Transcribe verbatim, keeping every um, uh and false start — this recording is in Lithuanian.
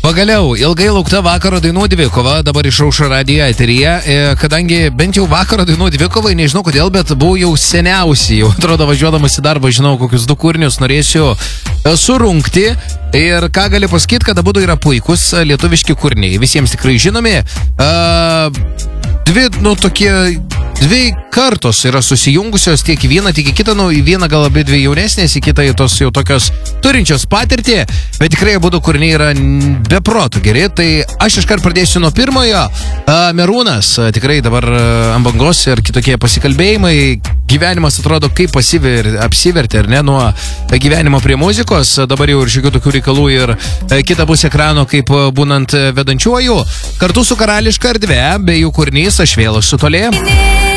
Pagaliau, ilgai laukta vakaro dainų dvikova dabar išaušo radijo eteryje, kadangi bent jau vakaro dainų dvikovai, nežinau kodėl, bet buvau jau seniausiai, jau atrodo važiuodamas į darbą, žinau, kokius du kūrinius norėsiu surungti ir ką gali pasakyti, kad abudu yra puikus lietuviški kūriniai, visiems tikrai žinomi. Dvi, nu, tokie, dvi kartos yra susijungusios tiek į vieną, tiek į kitą, nu, į vieną gal abi dvi jaunesnės, į kitą į tos jau tokios turinčios patirtį, bet tikrai abudu kūriniai yra be proto geri, tai aš iškart pradėsiu nuo pirmojo. Merūnas, tikrai dabar ant bangos ir kitokie pasikalbėjimai, gyvenimas atrodo kaip pasiver, apsivertė, ar ne, nuo gyvenimo prie muzikos, dabar jau ir šiokių tokių reikalų ir kita pusė ekrano, kaip būnant vedančiuoju, kartu su Karališka erdvė, bei jų kūrinys Aš vėl esu toli.